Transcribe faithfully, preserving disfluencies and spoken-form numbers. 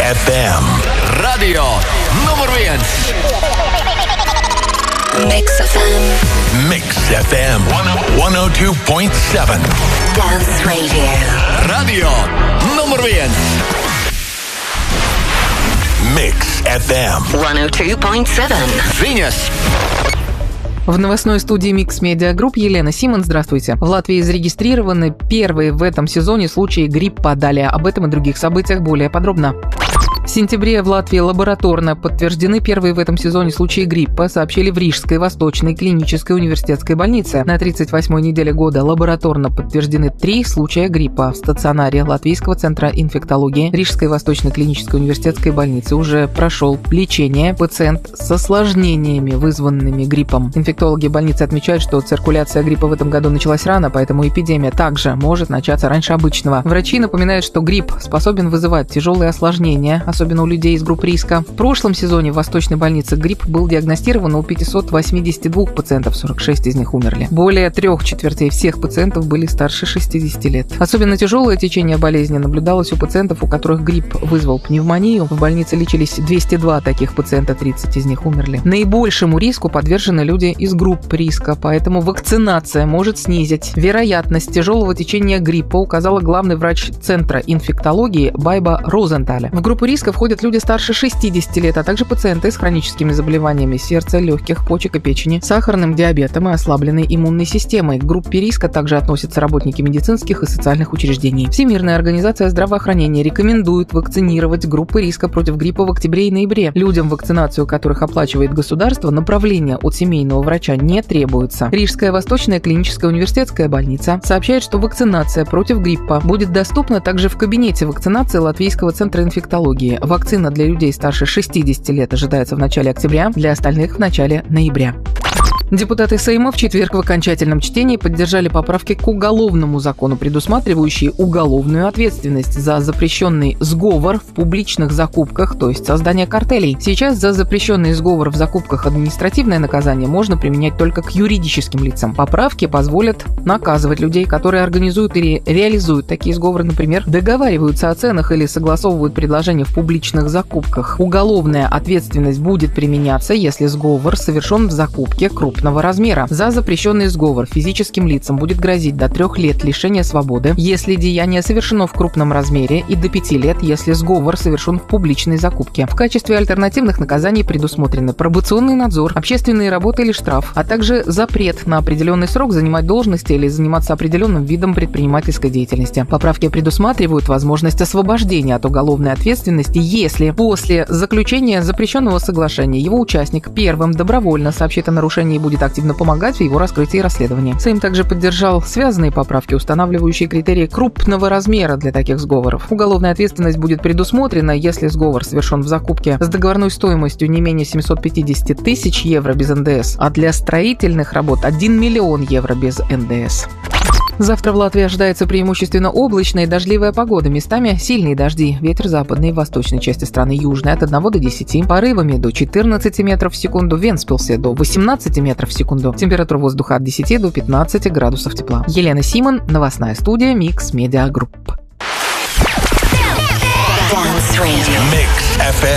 эф эм. Radio nummer viens. Mix эф эм. Mix эф эм сто два и семь. Dance Radio. Radio nummer viens. Mix эф эм. сто два и семь. Viņas. В новостной студии Mix Media Group Елена Симон. Здравствуйте. В Латвии зарегистрированы первые в этом сезоне случаи гриппа. Далее об этом и других событиях более подробно. В сентябре в Латвии лабораторно подтверждены первые в этом сезоне случаи гриппа, сообщили в Рижской Восточной клинической университетской больнице. На тридцать восьмой неделе года лабораторно подтверждены три случая гриппа. В стационаре Латвийского центра инфектологии Рижской Восточной клинической университетской больницы уже прошел лечение пациент с осложнениями, вызванными гриппом. Инфектологи больницы отмечают, что циркуляция гриппа в этом году началась рано, поэтому эпидемия также может начаться раньше обычного. Врачи напоминают, что грипп способен вызывать тяжелые осложнения, особенно у людей из групп риска. В прошлом сезоне в Восточной больнице грипп был диагностирован у пятисот восьмидесяти двух пациентов, сорок шесть из них умерли. Более трех четвертей всех пациентов были старше шестидесяти лет. Особенно тяжелое течение болезни наблюдалось у пациентов, у которых грипп вызвал пневмонию. В больнице лечились двести два таких пациента, тридцать из них умерли. Наибольшему риску подвержены люди из групп риска, поэтому вакцинация может снизить вероятность тяжелого течения гриппа, указала главный врач Центра инфектологии Байба Розенталя. В группу риска входят люди старше шестидесяти лет, а также пациенты с хроническими заболеваниями сердца, легких, почек и печени, сахарным диабетом и ослабленной иммунной системой. К группе риска также относятся работники медицинских и социальных учреждений. Всемирная организация здравоохранения рекомендует вакцинировать группы риска против гриппа в октябре и ноябре. Людям, вакцинацию которых оплачивает государство, направление от семейного врача не требуется. Рижская Восточная клиническая университетская больница сообщает, что вакцинация против гриппа будет доступна также в кабинете вакцинации Латвийского центра инфектологии. Вакцина для людей старше шестидесяти лет ожидается в начале октября, для остальных – в начале ноября. Депутаты Сейма в четверг в окончательном чтении поддержали поправки к уголовному закону, предусматривающие уголовную ответственность за запрещенный сговор в публичных закупках, то есть создание картелей. Сейчас за запрещенный сговор в закупках административное наказание можно применять только к юридическим лицам. Поправки позволят наказывать людей, которые организуют или реализуют такие сговоры, например, договариваются о ценах или согласовывают предложения в публичных закупках. Уголовная ответственность будет применяться, если сговор совершен в закупке крупного размера. За запрещенный сговор физическим лицам будет грозить до трех лет лишения свободы, если деяние совершено в крупном размере, и до пяти лет, если сговор совершен в публичной закупке. В качестве альтернативных наказаний предусмотрены пробационный надзор, общественные работы или штраф, а также запрет на определенный срок занимать должности или заниматься определенным видом предпринимательской деятельности. Поправки предусматривают возможность освобождения от уголовной ответственности, если после заключения запрещенного соглашения его участник первым добровольно сообщит о нарушении и будет активно помогать в его раскрытии и расследовании. Сейм также поддержал связанные поправки, устанавливающие критерии крупного размера для таких сговоров. Уголовная ответственность будет предусмотрена, если сговор совершен в закупке с договорной стоимостью не менее семисот пятидесяти тысяч евро без эн дэ эс, а для строительных работ один миллион евро без эн дэ эс. Завтра в Латвии ожидается преимущественно облачная и дождливая погода. Местами сильные дожди. Ветер западной и восточной части страны южный от одного до десяти. Порывами до четырнадцати метров в секунду. В Вентспилсе до восемнадцати метров в секунду. Температура воздуха от десяти до пятнадцати градусов тепла. Елена Симон, новостная студия Mix Media Group. Mix эф эм.